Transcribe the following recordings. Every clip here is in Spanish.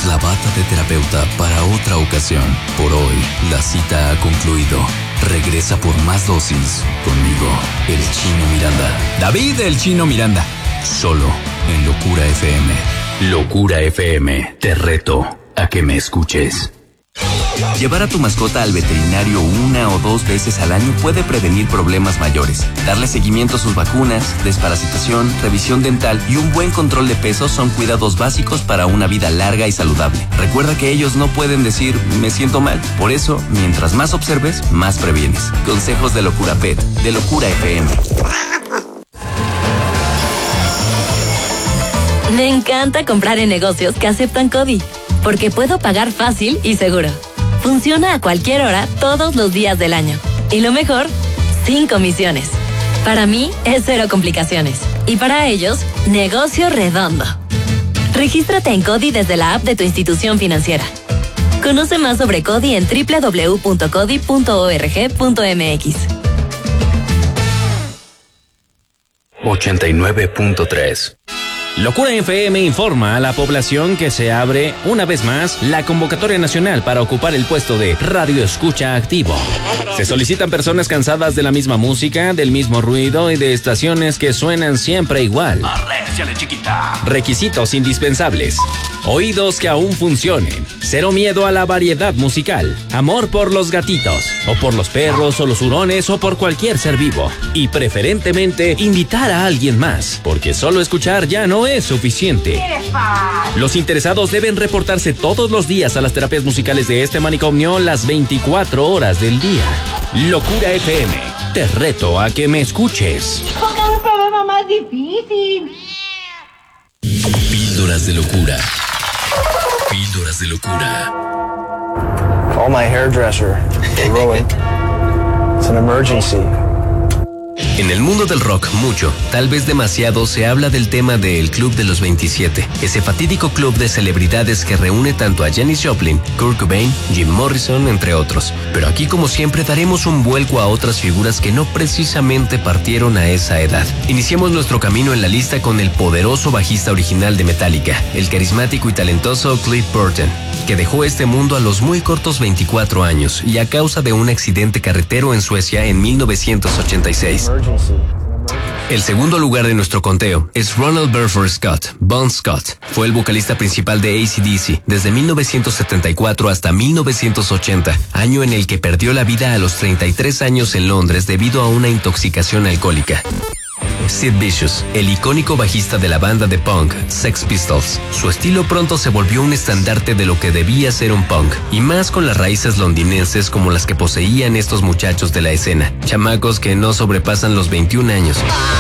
Dejaremos la bata de terapeuta para otra ocasión. Por hoy, la cita ha concluido. Regresa por más dosis conmigo, el Chino Miranda. David el Chino Miranda. Solo en Locura FM. Locura FM. Te reto a que me escuches. Llevar a tu mascota al veterinario 1 o 2 veces al año puede prevenir problemas mayores. Darle seguimiento a sus vacunas, desparasitación, revisión dental y un buen control de peso son cuidados básicos para una vida larga y saludable. Recuerda que ellos no pueden decir me siento mal. Por eso, mientras más observes, más previenes. Consejos de Locura Pet, de Locura FM. Me encanta comprar en negocios que aceptan CODI, porque puedo pagar fácil y seguro. Funciona a cualquier hora, todos los días del año. Y lo mejor, sin comisiones. Para mí, es 0 complicaciones. Y para ellos, negocio redondo. Regístrate en CODI desde la app de tu institución financiera. Conoce más sobre CODI en www.codi.org.mx. 89.3. Locura FM informa a la población que se abre una vez más la convocatoria nacional para ocupar el puesto de Radio Escucha Activo. Se solicitan personas cansadas de la misma música, del mismo ruido y de estaciones que suenan siempre igual. Arréciale, chiquita. Requisitos indispensables: oídos que aún funcionen, cero miedo a la variedad musical, amor por los gatitos, o por los perros o los hurones o por cualquier ser vivo, y preferentemente invitar a alguien más, porque solo escuchar ya no es suficiente. Los interesados deben reportarse todos los días a las terapias musicales de este manicomio las 24 horas del día. Locura FM, te reto a que me escuches. Pongan un programa más difícil. Píldoras de locura. Píldoras de locura. Call my hairdresser. They're ruined. It's an emergency. En el mundo del rock, mucho, tal vez demasiado, se habla del tema del Club de los 27, ese fatídico club de celebridades que reúne tanto a Janis Joplin, Kurt Cobain, Jim Morrison, entre otros. Pero aquí, como siempre, daremos un vuelco a otras figuras que no precisamente partieron a esa edad. Iniciamos nuestro camino en la lista con el poderoso bajista original de Metallica, el carismático y talentoso Cliff Burton, que dejó este mundo a los muy cortos 24 años y a causa de un accidente carretero en Suecia en 1986. El segundo lugar de nuestro conteo es Ronald Burford Scott. Bon Scott fue el vocalista principal de AC/DC desde 1974 hasta 1980, año en el que perdió la vida a los 33 años en Londres debido a una intoxicación alcohólica. Sid Vicious, el icónico bajista de la banda de punk Sex Pistols. Su estilo pronto se volvió un estandarte de lo que debía ser un punk, y más con las raíces londinenses como las que poseían estos muchachos de la escena, chamacos que no sobrepasan los 21 años.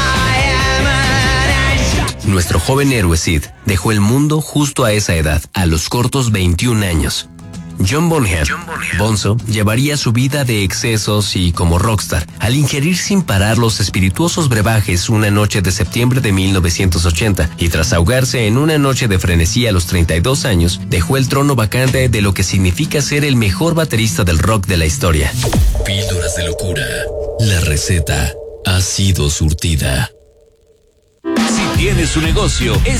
Nuestro joven héroe Sid dejó el mundo justo a esa edad, a los cortos 21 años. John Bonham, Bonzo, llevaría su vida de excesos y como rockstar, al ingerir sin parar los espirituosos brebajes una noche de septiembre de 1980, y tras ahogarse en una noche de frenesí a los 32 años, dejó el trono vacante de lo que significa ser el mejor baterista del rock de la historia. Píldoras de locura. La receta ha sido surtida. Si tienes un negocio, es